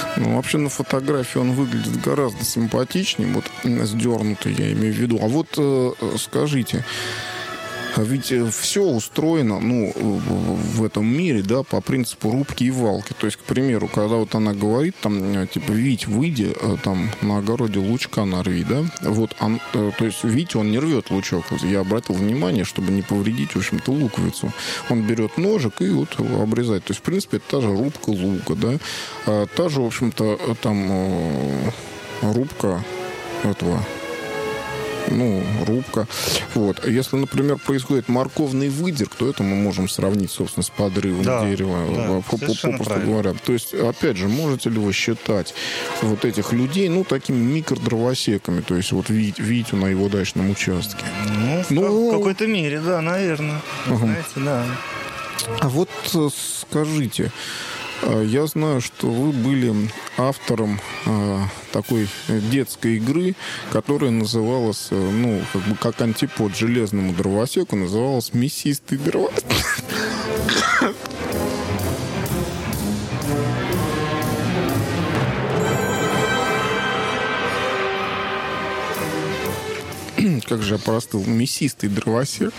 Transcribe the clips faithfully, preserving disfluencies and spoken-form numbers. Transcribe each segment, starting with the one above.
Ну, вообще на фотографии он выглядит гораздо симпатичнее, вот сдернутый, я имею в виду. А вот э, скажите, а ведь все устроено, ну, в этом мире, да, по принципу рубки и валки. То есть, к примеру, когда вот она говорит, там, типа, Вить, выйди, там, на огороде лучка нарви, да, вот, он, то есть, Вить, он не рвет лучок. Я обратил внимание, чтобы не повредить, в общем-то, луковицу. Он берет ножик и вот обрезает. То есть, в принципе, это та же рубка лука, да. А та же, в общем-то, там, рубка этого... ну, рубка. Вот. Если, например, происходит морковный выдерг, то это мы можем сравнить, собственно, с подрывом да, дерева, да, попросту говоря. То есть, опять же, можете ли вы считать вот этих людей, ну, такими микродровосеками, то есть, вот Витю на его дачном участке? Ну, ну в какой-то мере, да, наверное. Угу. Знаете, да. А вот скажите, я знаю, что вы были автором э, такой детской игры, которая называлась, э, ну, как бы как антипод железному дровосеку, называлась «Мясистый дровосек». Как же я простыл. «Мясистый дровосек».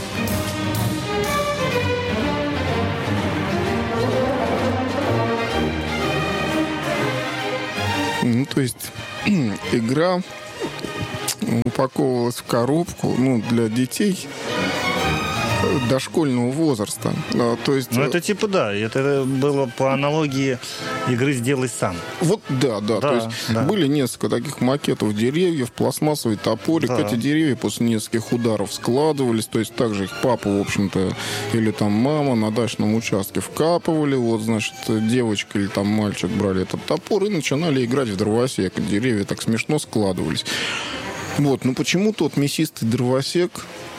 Ну, то есть игра упаковывалась в коробку, ну, для детей дошкольного возраста. То есть... Ну, это типа, да, это было по аналогии игры «Сделай сам». Вот, да, да. да то есть да. были несколько таких макетов деревьев, пластмассовый топорик. Да. Эти деревья после нескольких ударов складывались. То есть также их папа, в общем-то, или там мама на дачном участке вкапывали. Вот, значит, девочка или там мальчик брали этот топор и начинали играть в дровосек. Деревья так смешно складывались. Вот, но почему-то вот мясистый дровосек...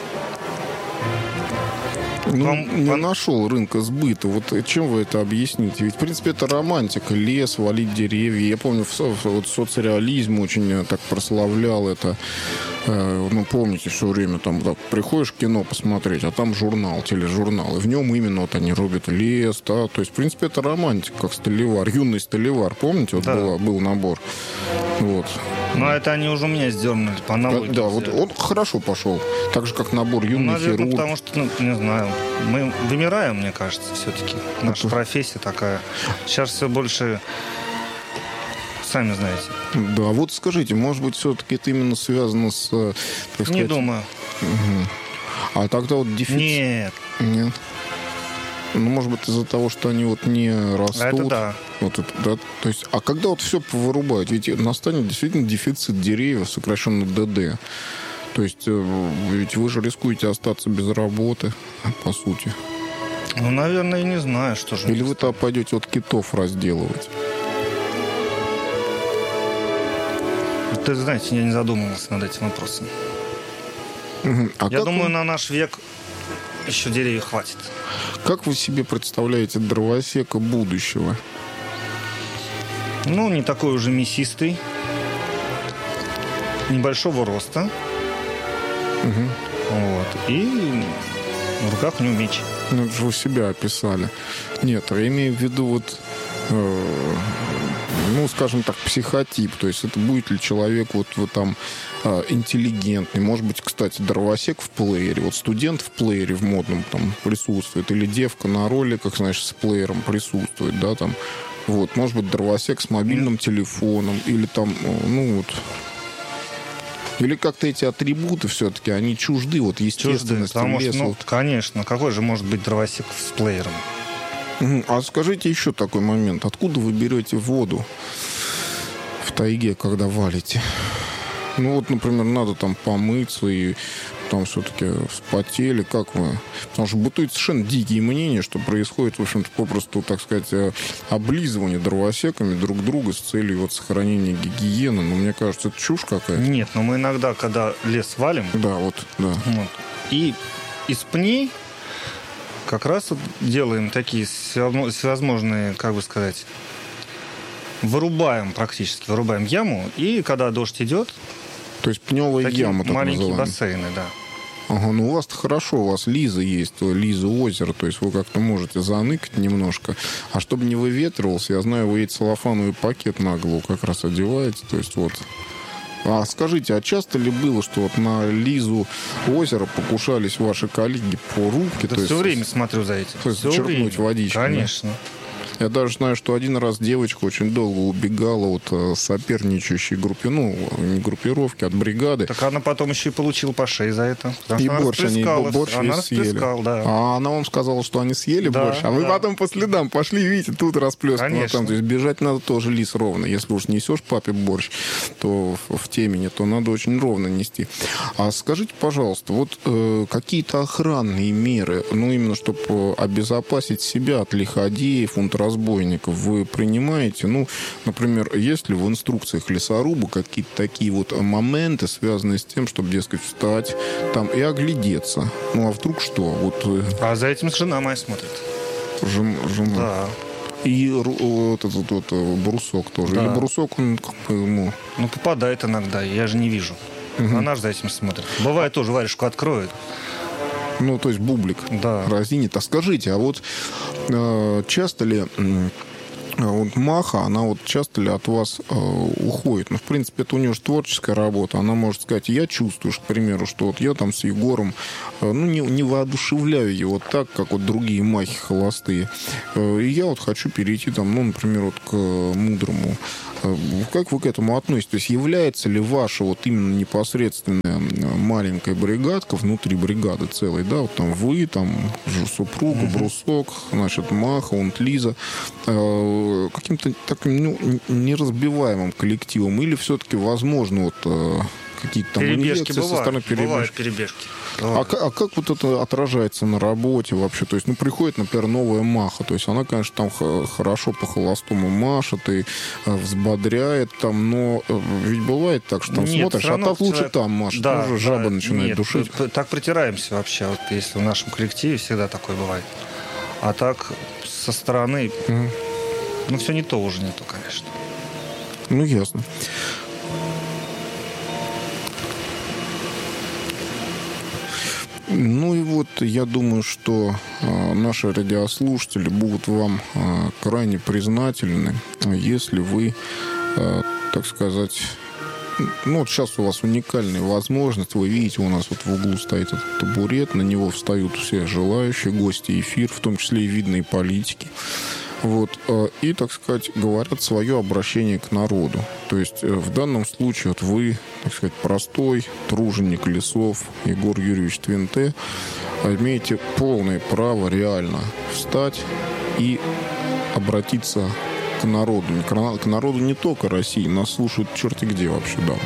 Ну, Вам, не вам... нашел рынка сбыта. Вот чем вы это объясните? Ведь, в принципе, это романтика. Лес, валить деревья. Я помню, вот соцреализм очень так прославлял это. Ну, помните, все время там так, приходишь в кино посмотреть, а там журнал, тележурнал. И в нем именно вот они рубят лес, да. То есть, в принципе, это романтика, как Сталевар. Юный Сталевар, помните? Вот да. был, был набор. Вот. Ну, это они уже у меня сдернули по аналогии. Да, вот он хорошо пошел. Так же, как набор «Юный ну, наверное, хирург». Потому что, ну, не знаю, мы вымираем, мне кажется, все-таки. Наша это... профессия такая. Сейчас все больше... Сами знаете. Да, вот скажите, может быть, все-таки это именно связано с... Так сказать... Не думаю. Угу. А тогда вот дефицит... Нет. Нет. Ну, может быть, из-за того, что они вот не растут. Это да. Вот это, да. То есть, а когда вот все повырубают, ведь настанет действительно дефицит деревьев, сокращенно ДД. То есть, ведь вы же рискуете остаться без работы, по сути. Ну, наверное, я не знаю, что же. Или вы-то пойдете вот китов разделывать. Ты знаете, я не задумывался над этим вопросом. Угу. А я думаю, вы... на наш век еще деревьев хватит. Как вы себе представляете дровосека будущего? Ну, не такой уже мясистый. Небольшого роста. Угу. Вот. И в руках у него меч. Ну, это же вы себя описали. Нет, я имею в виду вот... Э- ну, скажем так, психотип. То есть это будет ли человек вот, вот там э, интеллигентный. Может быть, кстати, дровосек в плеере. Вот студент в плеере в модном там присутствует. Или девка на роликах, знаешь, с плеером присутствует, да, там. Вот, может быть, дровосек с мобильным телефоном. Или там, ну, вот... Или как-то эти атрибуты все-таки, они чужды, вот естественности чужды, леса. Ну, вот. Конечно. Какой же может быть дровосек с плеером? А скажите еще такой момент. Откуда вы берете воду в тайге, когда валите? Ну вот, например, надо там помыться и там все-таки вспотели. Как вы? Потому что бытуют совершенно дикие мнения, что происходит, в общем-то, попросту, так сказать, облизывание дровосеками друг друга с целью вот сохранения гигиены. Но мне кажется, это чушь какая-то. Нет, но мы иногда, когда лес валим... Да, вот, да. Вот, и из пней как раз вот делаем такие всевозможные, как бы сказать, вырубаем практически, вырубаем яму, и когда дождь идет, то есть пневая яма, так маленькие называемая. бассейны, да. Ага, ну у вас-то хорошо, у вас Лиза есть, Лиза озеро, то есть вы как-то можете заныкать немножко. А чтобы не выветривался, я знаю, вы и целлофановый пакет на голову как раз одеваете, то есть вот... А скажите, а часто ли было, что вот на Лизу озеро покушались ваши коллеги по рубке? Да то все есть, время смотрю за этим. То есть Все черпнуть время. водичку? Конечно. Да? Я даже знаю, что один раз девочка очень долго убегала от соперничающей группы, ну, не группировки, от бригады. Так она потом еще и получила по шее за это. И борщ они, борщ она съели. Да. А она вам сказала, что они съели да, борщ, а вы да. потом по следам пошли, видите, тут расплескано там. То есть бежать надо тоже, Лиз, ровно. Если уж несешь папе борщ, то в, в темени, то надо очень ровно нести. А скажите, пожалуйста, вот э, какие-то охранные меры, ну, именно чтобы обезопасить себя от лиходеев, унтразбойников, вы принимаете? Ну, например, есть ли в инструкциях лесоруба какие-то такие вот моменты, связанные с тем, чтобы, дескать, встать там и оглядеться? Ну, а вдруг что? Вот, а за этим жена моя смотрит. Жен, жена? Да. И вот этот вот брусок тоже? Да. Или брусок, он как бы ему... Ну, попадает иногда, я же не вижу. Угу. Она же за этим смотрит. Бывает, тоже варежку откроет. Ну, то есть бублик да. разинит. А скажите, а вот э, часто ли э, вот Маха, она вот часто ли от вас э, уходит? Ну, в принципе, это у нее же творческая работа. Она может сказать, я чувствую, к примеру, что вот я там с Егором, э, ну, не, не воодушевляю его так, как вот другие Махи холостые. Э, и я вот хочу перейти там, ну, например, вот к мудрому. Как вы к этому относитесь? То есть является ли ваша вот именно непосредственная маленькая бригадка внутри бригады целой, да, вот там вы, там супруга, uh-huh. брусок, значит, Маха, вот Лиза, э, каким-то таким, ну, неразбиваемым коллективом, или все-таки возможно вот э, какие-то там перебежки бывают, со стороны перебежки? Бывают перебежки. А, а как вот это отражается на работе вообще? То есть, ну, приходит, например, новая Маха. То есть, она, конечно, там х- хорошо по-холостому машет и э, взбодряет там, но э, ведь бывает так, что там нет, смотришь, а так лучше человек... там машет. Да, уже жаба да, начинает нет, душить. Так притираемся вообще. Вот если в нашем коллективе всегда такое бывает. А так со стороны, mm. ну, все не то уже не то, конечно. Ну, ясно. Ну и вот я думаю, что э, наши радиослушатели будут вам э, крайне признательны, если вы, э, так сказать, ну вот сейчас у вас уникальная возможность, вы видите, у нас вот в углу стоит этот табурет, на него встают все желающие, гости эфир, в том числе и видные политики. Вот, и, так сказать, говорят свое обращение к народу. То есть в данном случае вот вы, так сказать, простой труженик лесов Егор Юрьевич Твинте, имеете полное право реально встать и обратиться к народу. К народу не только России, нас слушают черти где вообще, да.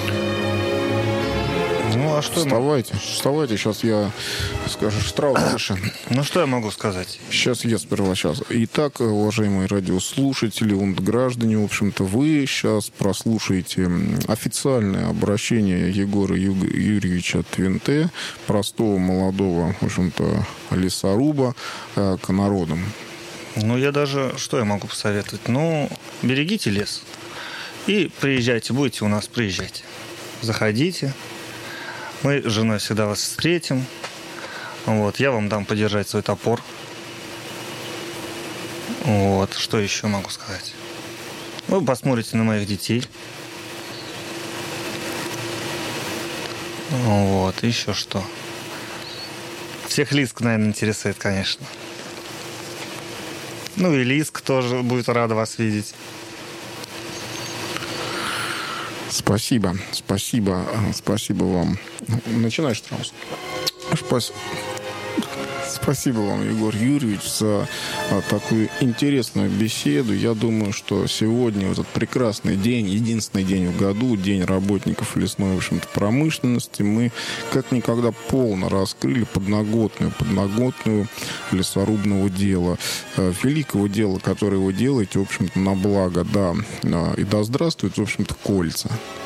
Ну, а что вставайте, мы... вставайте, сейчас я скажу штраф дальше. Ну, что я могу сказать? Сейчас я сперва, сейчас. Итак, уважаемые радиослушатели, und граждане, в общем-то, вы сейчас прослушаете официальное обращение Егора Юрьевича Твинте, простого, молодого, в общем-то, лесоруба, к народам. Ну, я даже, что я могу посоветовать? Ну, берегите лес и приезжайте, будете у нас, приезжайте. Заходите. Мы с женой всегда вас встретим. Вот, я вам дам подержать свой топор. Вот, что еще могу сказать? Вы посмотрите на моих детей. Вот, еще что. Всех Лизка, наверное, интересует, конечно. Ну и Лизка тоже будет рада вас видеть. Спасибо, спасибо, спасибо вам. Начинай, Штраус. Спасибо. Спасибо вам, Егор Юрьевич, за а, такую интересную беседу. Я думаю, что сегодня, в этот прекрасный день, единственный день в году, день работников лесной, в общем-то, промышленности, мы как никогда полно раскрыли подноготную, подноготную лесорубного дела, э, великого дела, которое вы делаете, в общем-то, на благо, да. Э, и да здравствуют, в общем-то, кольца.